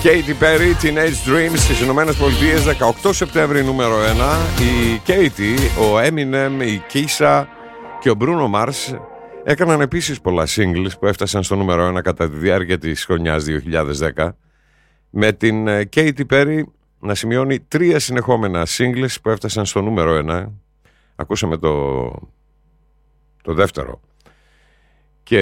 Katy Perry, Teenage Dreams στις Ηνωμένες Πολιτείες, 18 Σεπτέμβρη νούμερο 1. Η Katy, ο Eminem, η Keisha και ο Bruno Mars έκαναν επίσης πολλά singles που έφτασαν στο νούμερο 1 κατά τη διάρκεια της χρονιάς 2010, με την Katy Perry να σημειώνει 3 συνεχόμενα singles που έφτασαν στο νούμερο 1. Ακούσαμε το δεύτερο και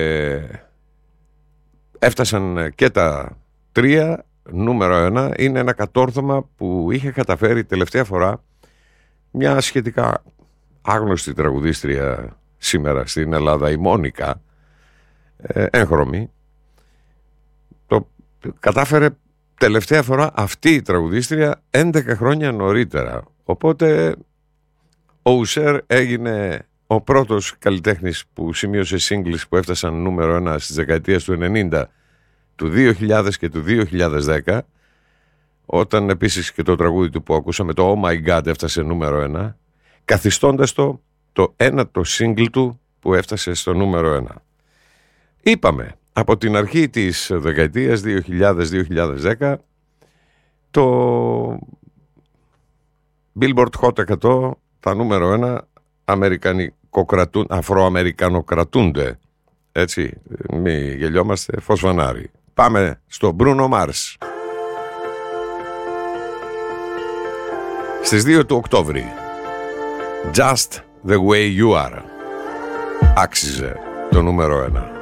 έφτασαν και τα 3 νούμερο 1. Είναι ένα κατόρθωμα που είχε καταφέρει τελευταία φορά μια σχετικά άγνωστη τραγουδίστρια σήμερα στην Ελλάδα, η Μόνικα, έγχρωμη. Το κατάφερε τελευταία φορά αυτή η τραγουδίστρια 11 χρόνια νωρίτερα. Οπότε ο Ουσέρ έγινε ο πρώτος καλλιτέχνης που σημείωσε singles που έφτασαν νούμερο 1 στις δεκαετίες του 90, του 2000 και του 2010, όταν επίσης και το τραγούδι του που ακούσαμε, το Oh My God, έφτασε νούμερο 1, καθιστώντας το ένατο single του που έφτασε στο νούμερο 1. Είπαμε, από την αρχή της δεκαετίας 2000-2010, το Billboard Hot 100, τα νούμερο 1 αφροαμερικανοκρατούνται. Έτσι, μη γελιόμαστε, φως φανάρι. Πάμε στο Bruno Mars. Στις 2 του Οκτώβρη, Just the way you are. Άξιζε το νούμερο 1.